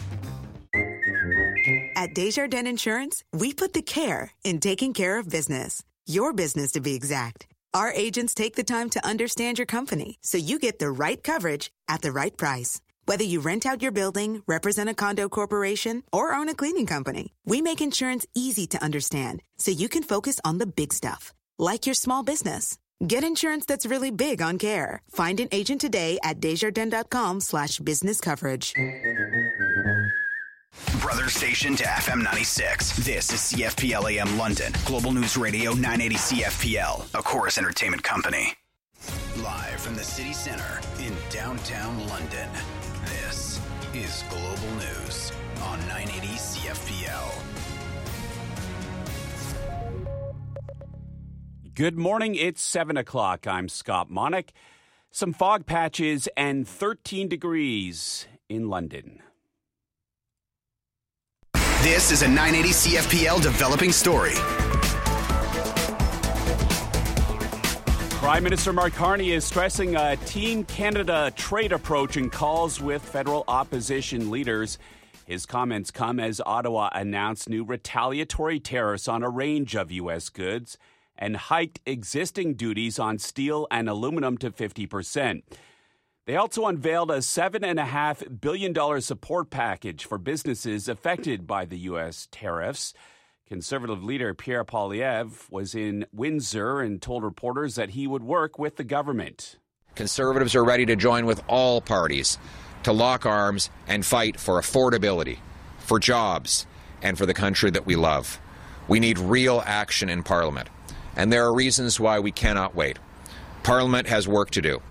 At Desjardins Insurance, we put the care in taking care of business. Your business, to be exact. Our agents take the time to understand your company so you get the right coverage at the right price. Whether you rent out your building, represent a condo corporation, or own a cleaning company, we make insurance easy to understand so you can focus on the big stuff, like your small business. Get insurance that's really big on care. Find an agent today at Desjardins.com slash business coverage. Brother station to F M ninety-six. This is C F P L A M London. Global News Radio nine eighty C F P L, a Chorus Entertainment company. Live from the city center in downtown London. This is Global News on nine eighty C F P L. Good morning. It's seven o'clock. I'm Scott Monick. Some fog patches and thirteen degrees in London. This is a nine eighty C F P L developing story. Prime Minister Mark Carney is stressing a Team Canada trade approach in calls with federal opposition leaders. His comments come as Ottawa announced new retaliatory tariffs on a range of U S goods and hiked existing duties on steel and aluminum to fifty percent. They also unveiled a seven point five billion dollars support package for businesses affected by the U S tariffs. Conservative leader Pierre Poilievre was in Windsor and told reporters that he would work with the government. Conservatives are ready to join with all parties to lock arms and fight for affordability, for jobs, and for the country that we love. We need real action in Parliament, and there are reasons why we cannot wait. Parliament has work to do.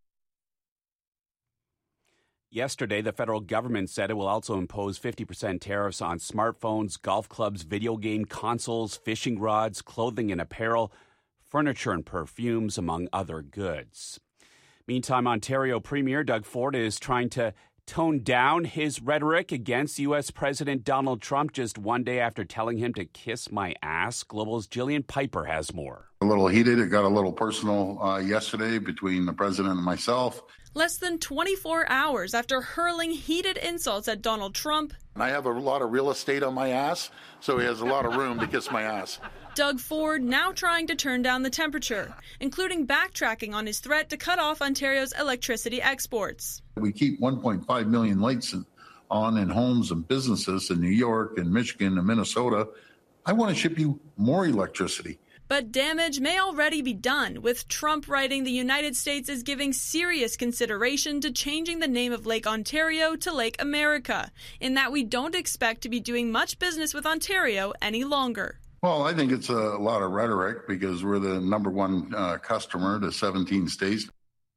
Yesterday, the federal government said it will also impose fifty percent tariffs on smartphones, golf clubs, video game consoles, fishing rods, clothing and apparel, furniture and perfumes, among other goods. Meantime, Ontario Premier Doug Ford is trying to tone down his rhetoric against U S President Donald Trump just one day after telling him to kiss my ass. Global's Jillian Piper has more. A little heated. It got a little personal uh, yesterday between the president and myself. Less than twenty-four hours after hurling heated insults at Donald Trump. And I have a lot of real estate on my ass, so he has a lot of room to kiss my ass. Doug Ford now trying to turn down the temperature, including backtracking on his threat to cut off Ontario's electricity exports. We keep one point five million lights on in homes and businesses in New York and Michigan and Minnesota. I want to ship you more electricity. But damage may already be done, with Trump writing the United States is giving serious consideration to changing the name of Lake Ontario to Lake America, in that we don't expect to be doing much business with Ontario any longer. Well, I think it's a lot of rhetoric because we're the number one uh, customer to seventeen states.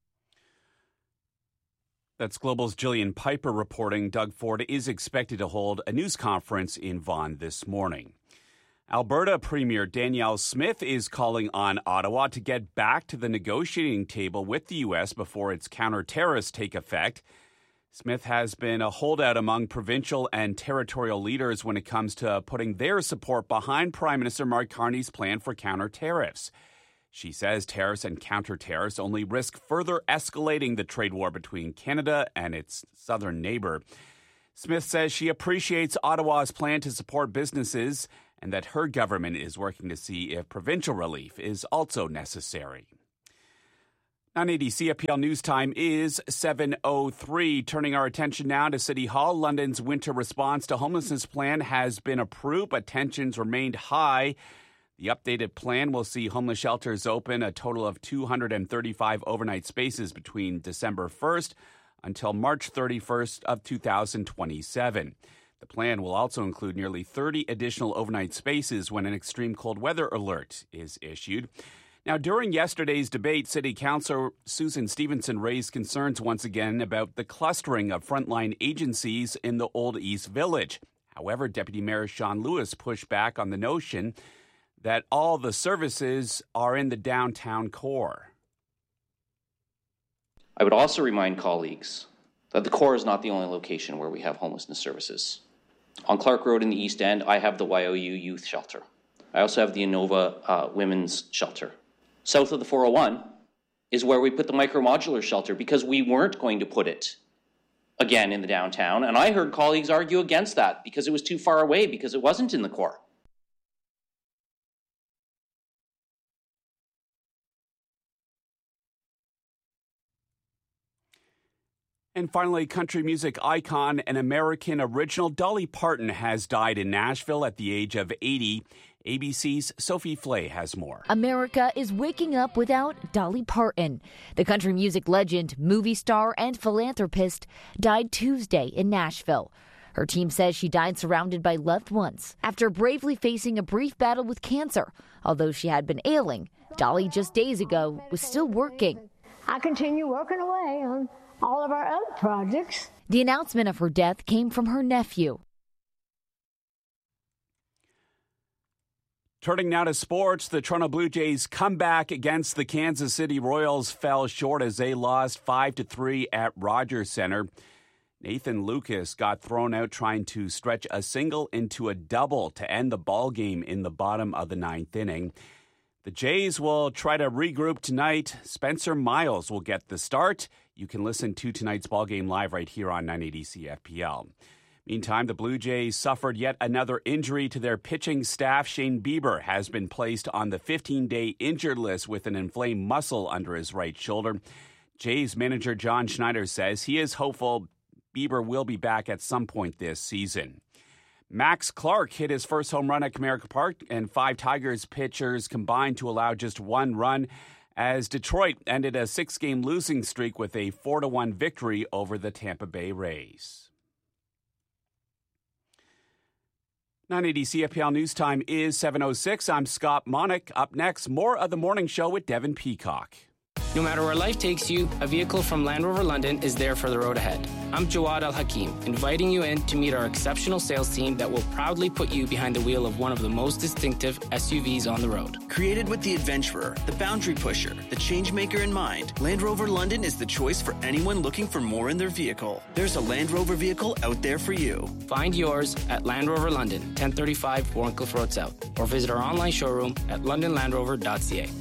That's Global's Jillian Piper reporting. Doug Ford is expected to hold a news conference in Vaughan this morning. Alberta Premier Danielle Smith is calling on Ottawa to get back to the negotiating table with the U S before its counter-terrorists take effect. Smith has been a holdout among provincial and territorial leaders when it comes to putting their support behind Prime Minister Mark Carney's plan for counter-tariffs. She says tariffs and counter-tariffs only risk further escalating the trade war between Canada and its southern neighbor. Smith says she appreciates Ottawa's plan to support businesses and that her government is working to see if provincial relief is also necessary. nine eighty C F P L News Time is seven oh three. Turning our attention now to City Hall. London's winter response to homelessness plan has been approved, but tensions remained high. The updated plan will see homeless shelters open a total of two hundred thirty-five overnight spaces between December first until March thirty-first of two thousand twenty-seven. The plan will also include nearly thirty additional overnight spaces when an extreme cold weather alert is issued. Now, during yesterday's debate, City Councillor Susan Stevenson raised concerns once again about the clustering of frontline agencies in the Old East Village. However, Deputy Mayor Sean Lewis pushed back on the notion that all the services are in the downtown core. I would also remind colleagues that the core is not the only location where we have homelessness services. On Clark Road in the East End, I have the Y O U Youth Shelter. I also have the Inova uh, Women's Shelter. South of the four oh one is where we put the micro-modular shelter because we weren't going to put it again in the downtown. And I heard colleagues argue against that because it was too far away, because it wasn't in the core. And finally, country music icon and American original Dolly Parton has died in Nashville at the age of eighty. A B C's Sophie Flay has more. America is waking up without Dolly Parton. The country music legend, movie star, and philanthropist died Tuesday in Nashville. Her team says she died surrounded by loved ones after bravely facing a brief battle with cancer. Although she had been ailing, Dolly just days ago was still working. I continue working away on all of our other projects. The announcement of her death came from her nephew. Turning now to sports, the Toronto Blue Jays' comeback against the Kansas City Royals fell short as they lost five to three at Rogers Center. Nathan Lucas got thrown out trying to stretch a single into a double to end the ball game in the bottom of the ninth inning. The Jays will try to regroup tonight. Spencer Miles will get the start. You can listen to tonight's ballgame live right here on nine eighty C F P L. Meantime, the Blue Jays suffered yet another injury to their pitching staff. Shane Bieber has been placed on the fifteen-day injured list with an inflamed muscle under his right shoulder. Jays manager John Schneider says he is hopeful Bieber will be back at some point this season. Max Clark hit his first home run at Comerica Park, and five Tigers pitchers combined to allow just one run as Detroit ended a six-game losing streak with a four to one victory over the Tampa Bay Rays. nine eighty C F P L News Time is seven oh six. I'm Scott Monick. Up next, more of the morning show with Devin Peacock. No matter where life takes you, a vehicle from Land Rover London is there for the road ahead. I'm Jawad Al-Hakim, inviting you in to meet our exceptional sales team that will proudly put you behind the wheel of one of the most distinctive S U Vs on the road. Created with the adventurer, the boundary pusher, the change maker in mind, Land Rover London is the choice for anyone looking for more in their vehicle. There's a Land Rover vehicle out there for you. Find yours at Land Rover London, ten thirty-five Warncliffe Road South, or visit our online showroom at london land rover dot c a.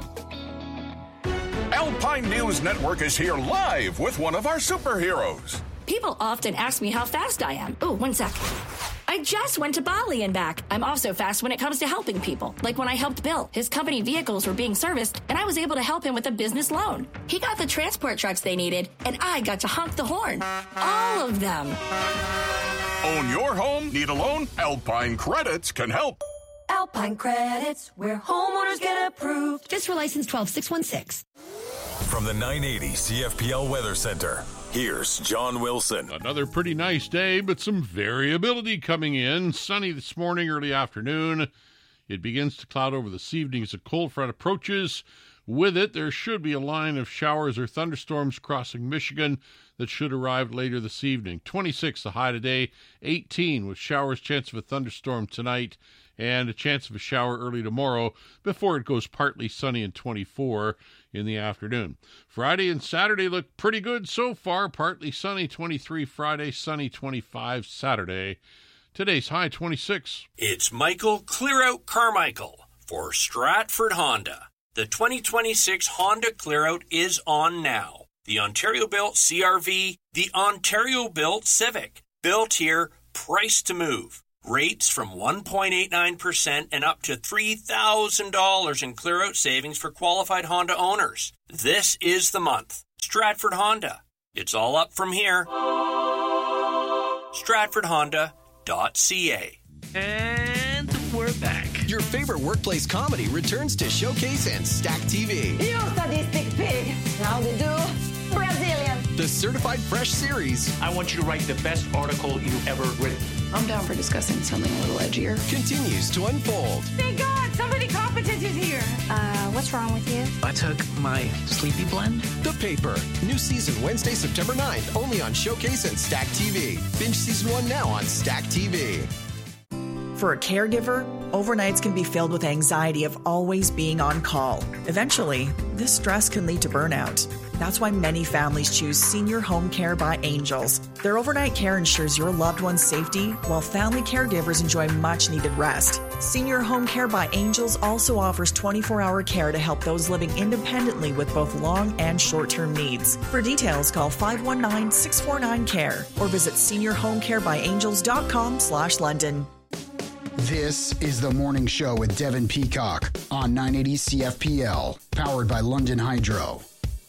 Alpine News Network is here live with one of our superheroes. People often ask me how fast I am. Oh, one sec. I just went to Bali and back. I'm also fast when it comes to helping people. Like when I helped Bill. His company vehicles were being serviced, and I was able to help him with a business loan. He got the transport trucks they needed, and I got to honk the horn. All of them. Own your home? Need a loan? Alpine Credits can help. Alpine Credits, where homeowners get approved. Fiscal license twelve six one six. From the nine eighty C F P L Weather Center, here's John Wilson. Another pretty nice day, but some variability coming in. Sunny this morning, early afternoon. It begins to cloud over this evening as a cold front approaches. With it, there should be a line of showers or thunderstorms crossing Michigan that should arrive later this evening. twenty-six the high today, eighteen with showers, chance of a thunderstorm tonight, and a chance of a shower early tomorrow before it goes partly sunny and twenty-four in the afternoon. Friday and Saturday look pretty good so far. Partly sunny, twenty-three Friday, sunny, twenty-five Saturday. Today's high, twenty-six. It's Michael Clearout Carmichael for Stratford Honda. The twenty twenty-six Honda Clearout is on now. The Ontario-built C R V, the Ontario-built Civic. Built here, priced to move. Rates from one point eight nine percent and up to three thousand dollars in clear-out savings for qualified Honda owners. This is the month. Stratford Honda. It's all up from here. stratford honda dot c a. And we're back. Your favorite workplace comedy returns to Showcase and Stack T V. You sadistic pig. How they do? Brazilian. The Certified Fresh series. I want you to write the best article you've ever written. I'm down for discussing something a little edgier. Continues to unfold. Thank God, somebody competent is here. Uh, what's wrong with you? I took my sleepy blend. The Paper. New season Wednesday, September ninth, only on Showcase and Stack T V. Binge season one now on Stack T V. For a caregiver, overnights can be filled with anxiety of always being on call. Eventually, this stress can lead to burnout. That's why many families choose Senior Home Care by Angels. Their overnight care ensures your loved one's safety, while family caregivers enjoy much-needed rest. Senior Home Care by Angels also offers twenty-four hour care to help those living independently with both long and short-term needs. For details, call five one nine, six four nine, C A R E or visit senior home care by angels dot com slash London. This is The Morning Show with Devin Peacock on nine eighty C F P L, powered by London Hydro.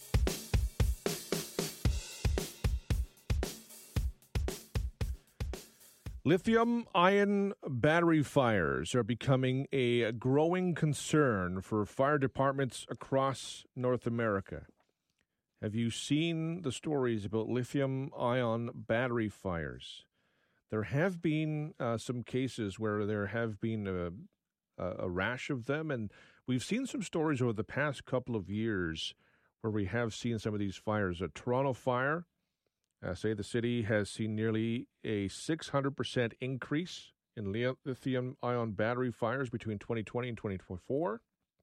Lithium-ion battery fires are becoming a growing concern for fire departments across North America. Have you seen the stories about lithium-ion battery fires? There have been uh, some cases where there have been a, a, a rash of them, and we've seen some stories over the past couple of years where we have seen some of these fires. A Toronto fire, uh, say the city has seen nearly a six hundred percent increase in lithium-ion battery fires between twenty twenty and twenty twenty-four.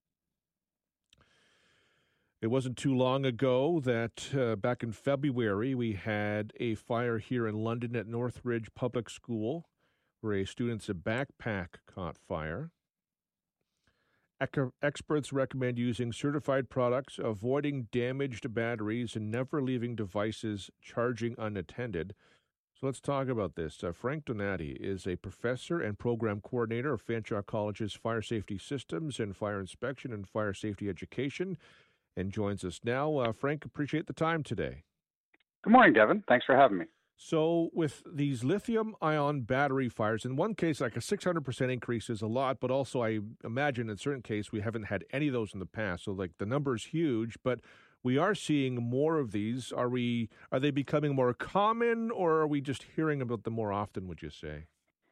It wasn't too long ago that uh, back in February, we had a fire here in London at Northridge Public School where a student's backpack caught fire. Ec- experts recommend using certified products, avoiding damaged batteries, and never leaving devices charging unattended. So let's talk about this. Uh, Frank Donati is a professor and program coordinator of Fanshawe College's Fire Safety Systems and Fire Inspection and Fire Safety Education, and joins us now. Uh, Frank, appreciate the time today. Good morning, Devin. Thanks for having me. So with these lithium-ion battery fires, in one case, like a six hundred percent increase is a lot, but also I imagine in certain cases we haven't had any of those in the past. So like the number is huge, but we are seeing more of these. Are we? Are they becoming more common, or are we just hearing about them more often, would you say?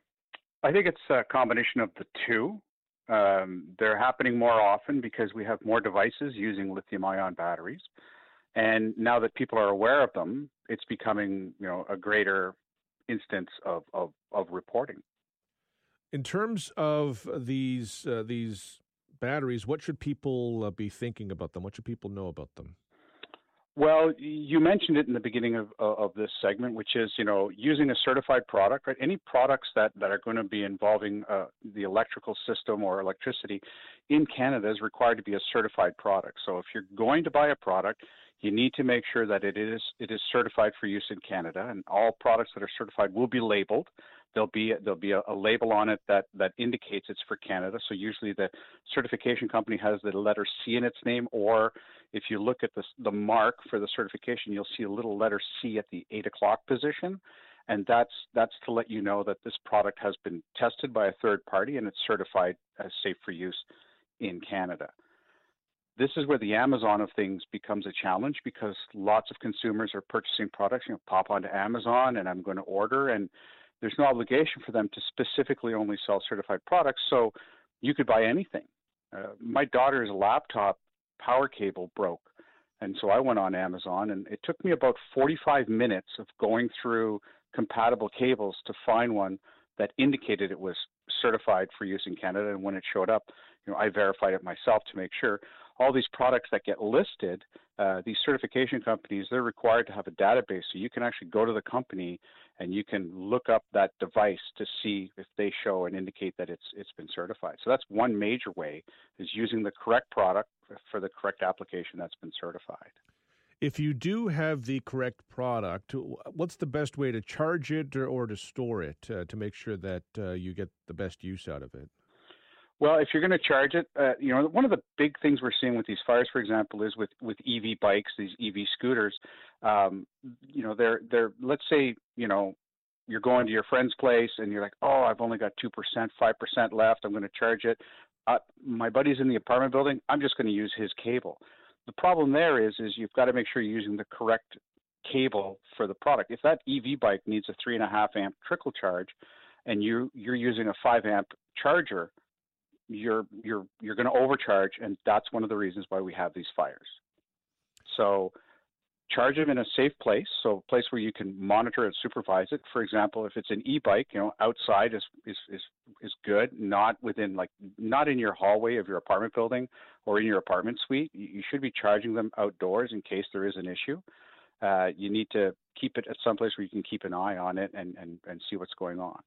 I think it's a combination of the two. Um, they're happening more often because we have more devices using lithium-ion batteries. And now that people are aware of them, it's becoming, you know, a greater instance of, of, of reporting. In terms of these uh, these batteries, what should people uh, be thinking about them? What should people know about them? Well, you mentioned it in the beginning of, of this segment, which is, you know, using a certified product, right? Any products that, that are going to be involving uh, the electrical system or electricity in Canada is required to be a certified product. So if you're going to buy a product, you need to make sure that it is it is certified for use in Canada, and all products that are certified will be labeled. There'll be there'll be a, a label on it that, that indicates it's for Canada. So usually the certification company has the letter C in its name, or if you look at the the mark for the certification, you'll see a little letter C at the eight o'clock position, and that's that's to let you know that this product has been tested by a third party and it's certified as safe for use in Canada. This is where the Amazon of things becomes a challenge, because lots of consumers are purchasing products, you know, pop onto Amazon and I'm going to order, and there's no obligation for them to specifically only sell certified products. So you could buy anything. Uh, my daughter's laptop power cable broke. And so I went on Amazon, and it took me about forty-five minutes of going through compatible cables to find one that indicated it was certified for use in Canada. And when it showed up, you know, I verified it myself to make sure. All these products that get listed, uh, these certification companies, they're required to have a database. So you can actually go to the company and you can look up that device to see if they show and indicate that it's it's been certified. So that's one major way, is using the correct product for the correct application that's been certified. If you do have the correct product, what's the best way to charge it or, or to store it uh, to make sure that uh, you get the best use out of it? Well, if you're going to charge it, uh, you know, one of the big things we're seeing with these fires, for example, is with, with E V bikes, these E V scooters. Um, you know, they're they're let's say, you know, you're going to your friend's place and you're like, oh, I've only got two percent, five percent left. I'm going to charge it. Uh, my buddy's in the apartment building. I'm just going to use his cable. The problem there is, is you've got to make sure you're using the correct cable for the product. If that E V bike needs a three and a half amp trickle charge, and you you're using a five amp charger, you're you're you're going to overcharge, and that's one of the reasons why we have these fires. So charge them in a safe place, so a place where you can monitor and supervise it. For example, if it's an e-bike, you know, outside is is is is good, not within like not in your hallway of your apartment building or in your apartment suite. You, you should be charging them outdoors in case there is an issue. Uh, you need to keep it at some place where you can keep an eye on it and and, and see what's going on.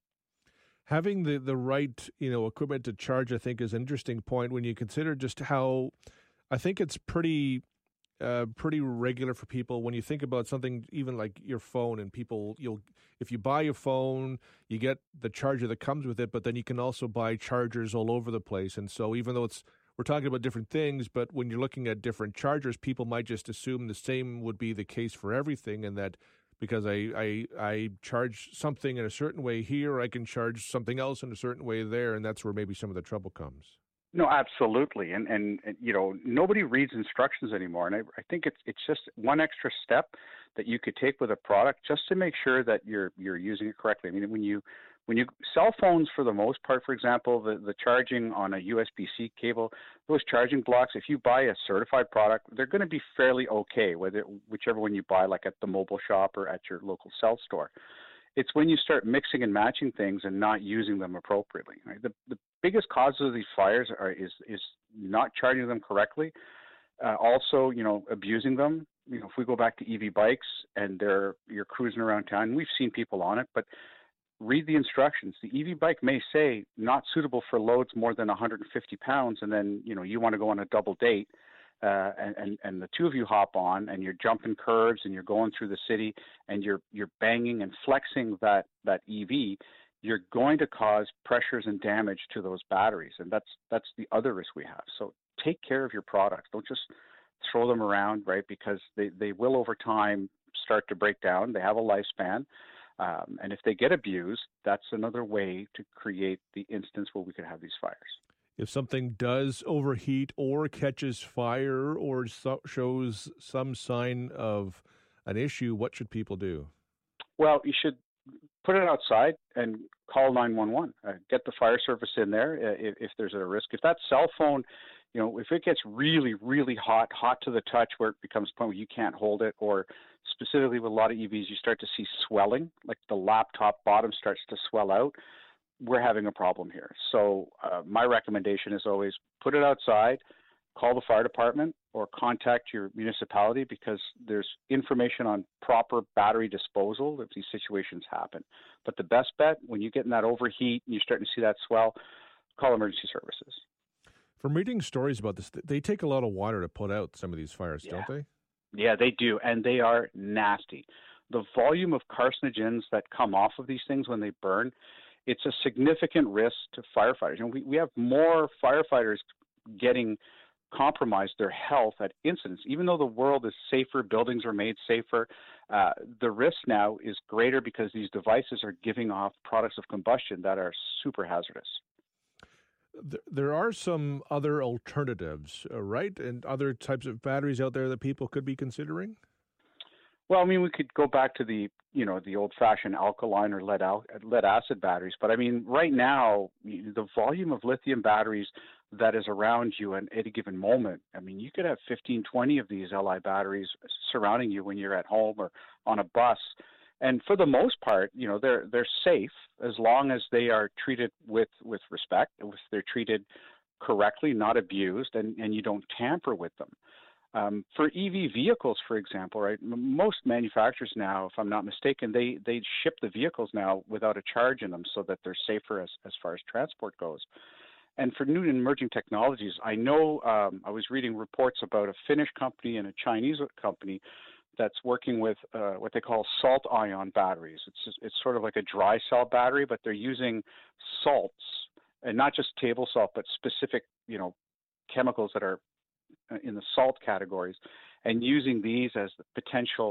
Having the, the right, you know, equipment to charge, I think, is an interesting point when you consider just how, I think it's pretty, uh, pretty regular for people when you think about something even like your phone, and people, you'll, if you buy a phone, you get the charger that comes with it, but then you can also buy chargers all over the place. And so even though it's, we're talking about different things, but when you're looking at different chargers, people might just assume the same would be the case for everything, and that because I, I I charge something in a certain way here, I can charge something else in a certain way there, and that's where maybe some of the trouble comes. No, absolutely, and and, and you know, nobody reads instructions anymore, and I, I think it's it's just one extra step that you could take with a product just to make sure that you're you're using it correctly. I mean, when you when you cell phones, for the most part, for example, the, the charging on a U S B C cable, those charging blocks, if you buy a certified product, they're going to be fairly okay, whether whichever one you buy, like at the mobile shop or at your local cell store. It's when you start mixing and matching things and not using them appropriately. Right? The the biggest causes of these fires are is is not charging them correctly. Uh, also, you know, abusing them. You know, if we go back to E V bikes and they're you're cruising around town, we've seen people on it, but read the instructions. The E V bike may say not suitable for loads more than one hundred fifty pounds, and then, you know, you want to go on a double date, uh, and, and, and the two of you hop on, and you're jumping curves, and you're going through the city, and you're you're banging and flexing that, that E V, you're going to cause pressures and damage to those batteries, and that's that's the other risk we have. So take care of your products. Don't just throw them around, right, because they, they will over time start to break down. They have a lifespan. Um, and if they get abused, that's another way to create the instance where we could have these fires. If something does overheat or catches fire or so shows some sign of an issue, what should people do? Well, you should put it outside and call nine one one. Uh, get the fire service in there uh, if, if there's a risk. If that cell phone, you know, if it gets really, really hot, hot to the touch where it becomes a point where you can't hold it, or specifically with a lot of E Vs, you start to see swelling, like the laptop bottom starts to swell out, we're having a problem here. So uh, my recommendation is always put it outside, call the fire department, or contact your municipality, because there's information on proper battery disposal if these situations happen. But the best bet, when you get in that overheat and you're starting to see that swell, call emergency services. From reading stories about this, they take a lot of water to put out some of these fires, yeah. don't they? Yeah, they do, and they are nasty. The volume of carcinogens that come off of these things when they burn, it's a significant risk to firefighters. And we, we have more firefighters getting compromised their health at incidents. Even though the world is safer, buildings are made safer, uh, the risk now is greater because these devices are giving off products of combustion that are super hazardous. There are some other alternatives, uh, right? And other types of batteries out there that people could be considering? Well, I mean, we could go back to the, you know, the old-fashioned alkaline or lead, al- lead acid batteries. But I mean, right now, the volume of lithium batteries that is around you at any given moment, I mean, you could have fifteen, twenty of these L I batteries surrounding you when you're at home or on a bus. And for the most part, you know, they're they're safe as long as they are treated with, with respect, if they're treated correctly, not abused, and, and you don't tamper with them. Um, for E V vehicles, for example, right, most manufacturers now, if I'm not mistaken, they, they ship the vehicles now without a charge in them so that they're safer as, as far as transport goes. And for new and emerging technologies, I know um, I was reading reports about a Finnish company and a Chinese company that's working with uh, what they call salt ion batteries. It's just, it's sort of like a dry cell battery, but they're using salts, and not just table salt, but specific, you know, chemicals that are in the salt categories, and using these as the potential